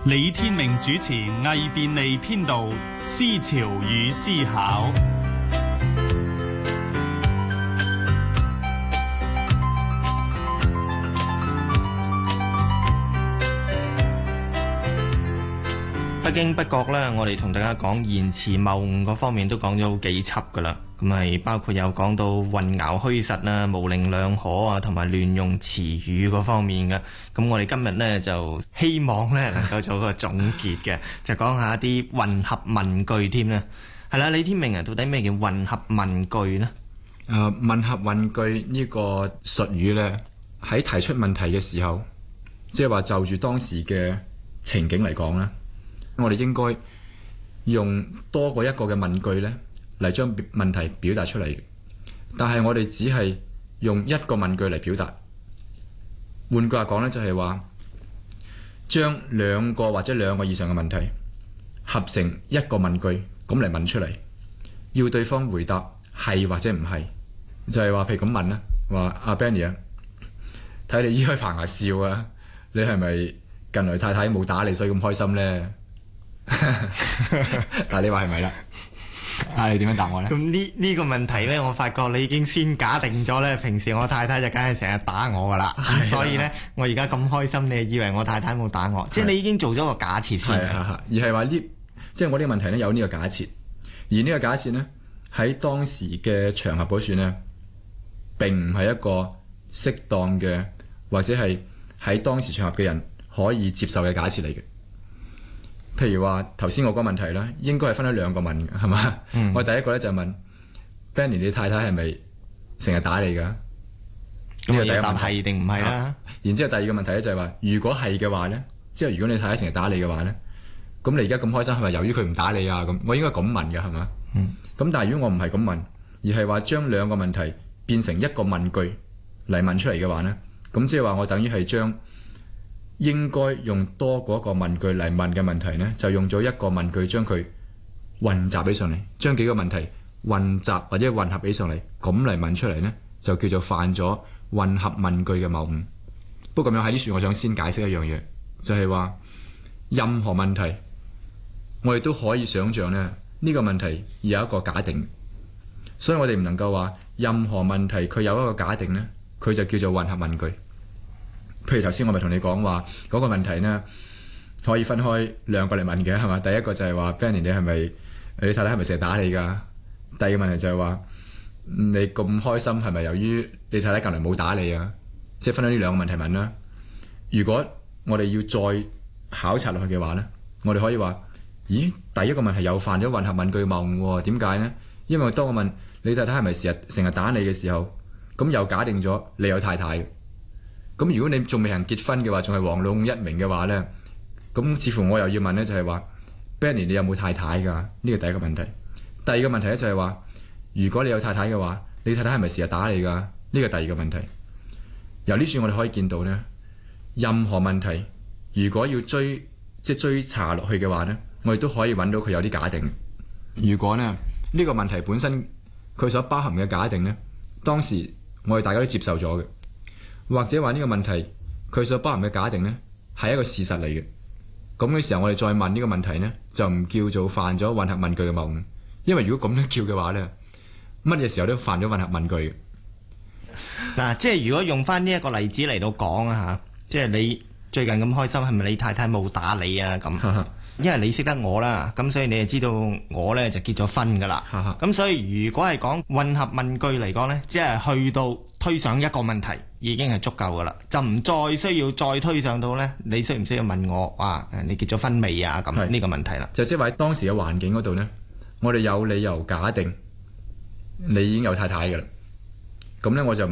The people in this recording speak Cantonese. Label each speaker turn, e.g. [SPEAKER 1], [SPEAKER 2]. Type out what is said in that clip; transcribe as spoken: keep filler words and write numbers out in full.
[SPEAKER 1] 李天命主持魏便利編導《思潮與思考》。
[SPEAKER 2] 不經不覺咧，我哋同大家講言辭謬誤嗰方面都講咗好幾輯噶啦。咁係包括有講到混淆虛實啊、模棱兩可啊，同埋亂用詞語嗰方面嘅。咁我哋今日呢，就希望咧能夠做個總結嘅，就講下一啲混合問句添啦。係啦，李天命啊，到底咩叫混合問句呢？
[SPEAKER 3] 誒、呃，混合問句呢個術語呢，喺提出問題嘅時候，即係話就住當時嘅情景嚟講咧，我哋應該用多過一個嘅問句呢嚟將問題表達出嚟。但係我哋只係用一個問句嚟表達。換句話講呢，就係話將兩個或者兩個以上嘅問題合成一個問句咁嚟問出嚟，要對方回答係或者唔係。就係話譬如咁問啦，話阿 Benny 啊，睇你依開棚牙笑啊，你係咪近來太太冇打你所以咁開心呢？但係你話係咪啦？啊，你點樣答我呢？
[SPEAKER 2] 咁呢呢個問題呢，我發覺你已經先假定咗呢。平時我太太就梗係成日打我噶啦，咁所以呢，我而家咁開心，你以為我太太冇打我？即係你已經做咗個假設先。
[SPEAKER 3] 而係話呢，即係我呢個問題呢，有呢個假設，而呢個假設呢，喺當時嘅場合嗰處呢，並唔係一個適當嘅，或者係喺當時場合嘅人可以接受嘅假設嚟嘅。譬如話頭先我個問題啦，應該係分咗兩個問嘅，係嘛？嗯、我第一個咧就問 Benny，你太太係咪成日打你㗎？咁我要答係定唔係啦？然之後第二個問題咧就係話，如果係嘅話咧，即係如果你太太成日打你嘅話咧，咁你而家咁開心係咪由於佢唔打你啊？咁我應該咁問嘅係嘛？咁、嗯、但係如果我唔係咁問，而係話將兩個問題變成一個問句嚟問出嚟嘅話咧，咁即係話我等於係將應該用多過一個問句嚟問嘅問題呢，就用咗一個問句將佢混雜起上嚟，將幾個問題混雜或者混合起上嚟，咁嚟問出嚟呢，就叫做犯咗混合問句嘅謬誤。不過咁樣喺呢處，我想先解釋一樣嘢，就係話任何問題，我哋都可以想像呢，呢個問題有一個假定，所以我哋唔能夠話任何問題佢有一個假定呢，佢就叫做混合問句。譬如頭先我咪同你講話嗰個問題呢，可以分開兩個嚟問嘅，係嘛？第一個就係話 Benny，你係咪你太太係咪成日打你㗎？第二個問題就係話你咁開心係咪由於你太太近來冇打你啊？即係分開呢兩個問題問啦。如果我哋要再考察落去嘅話呢，我哋可以話：咦，第一個問題又犯咗混合問句謬誤喎？點解呢？因為當我問你太太係咪成日成日打你嘅時候，咁又假定咗你有太太。咁如果你仲未行結婚嘅話，仲係黃老五一名嘅話呢，咁似乎我又要問呢，就係話 Benny，你有冇太太㗎？呢個第一個問題。第二個問題咧就係話，如果你有太太嘅話，你太太係咪成日打你㗎？呢個第二個問題。由呢處我哋可以見到呢，任何問題如果要追即係追查落去嘅話呢，我哋都可以揾到佢有啲假定。如果呢，呢個問題本身佢所包含嘅假定呢，當時我哋大家都接受咗嘅。或者話呢個問題佢所包含嘅假定呢係一個事實嚟嘅，咁嘅時候我哋再問呢個問題呢，就唔叫做犯咗混合問句嘅謬誤，因為如果咁樣叫嘅話呢，乜嘢時候都犯咗混合問句嘅。
[SPEAKER 2] 嗱，即係如果用翻呢一個例子嚟到講啊吓，即係你最近咁開心，係咪你太太冇打你啊？咁因為你識得我啦，咁所以你就知道我呢就結咗婚噶啦。咁所以如果係講混合問句嚟講呢，即係去到推上一個問題已經係足夠噶啦，就唔再需要再推上到呢，你需唔需要問我哇？你結咗婚未啊？咁呢個問題啦，
[SPEAKER 3] 就即係話喺當時嘅環境嗰度呢，我哋有理由假定你已經有太太噶啦，咁呢我就